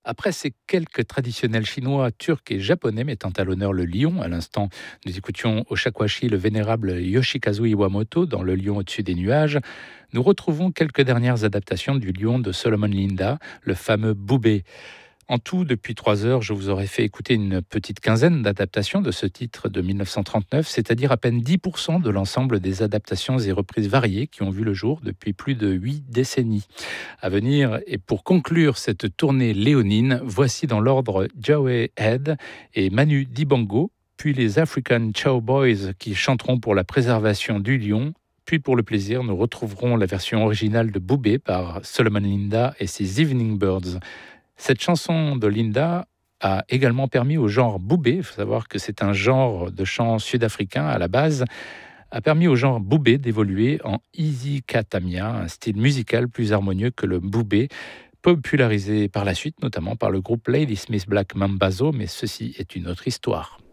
Après ces quelques traditionnels chinois, turcs et japonais mettant à l'honneur le lion, à l'instant, nous écoutions au shakuhachi le vénérable Yoshikazu Iwamoto dans Le lion au-dessus des nuages. Nous retrouvons quelques dernières adaptations du lion de Solomon Linda, le fameux Boubé. En tout, depuis 3 heures, je vous aurais fait écouter une petite quinzaine d'adaptations de ce titre de 1939, c'est-à-dire à peine 10% de l'ensemble des adaptations et reprises variées qui ont vu le jour depuis plus de 8 décennies. À venir, et pour conclure cette tournée léonine, voici dans l'ordre Joey Head et Manu Dibango, puis les African Cowboys qui chanteront pour la préservation du lion. Puis pour le plaisir, nous retrouverons la version originale de Boubé par Solomon Linda et ses Evening Birds. Cette chanson de Linda a également permis au genre boubé, il faut savoir que c'est un genre de chant sud-africain à la base, a permis au genre boubé d'évoluer en izikatamia, un style musical plus harmonieux que le boubé, popularisé par la suite notamment par le groupe Ladysmith Black Mambazo, mais ceci est une autre histoire.